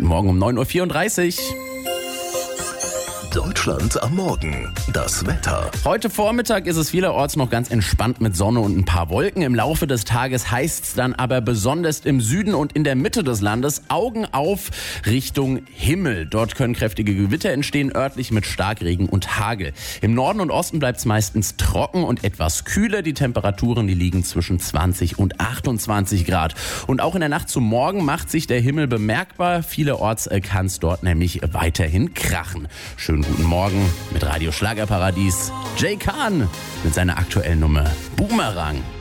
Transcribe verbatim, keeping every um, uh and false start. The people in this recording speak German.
Guten Morgen um neun Uhr vierunddreißig. Deutschland am Morgen. Das Wetter. Heute Vormittag ist es vielerorts noch ganz entspannt mit Sonne und ein paar Wolken. Im Laufe des Tages heißt es dann aber besonders im Süden und in der Mitte des Landes Augen auf Richtung Himmel. Dort können kräftige Gewitter entstehen, örtlich mit Starkregen und Hagel. Im Norden und Osten bleibt es meistens trocken und etwas kühler. Die Temperaturen, die liegen zwischen zwanzig und achtundzwanzig Grad. Und auch in der Nacht zum Morgen macht sich der Himmel bemerkbar. Vielerorts kann es dort nämlich weiterhin krachen. Schönen guten Morgen mit Radio Schlagerparadies. Jay Kahn mit seiner aktuellen Nummer Boomerang.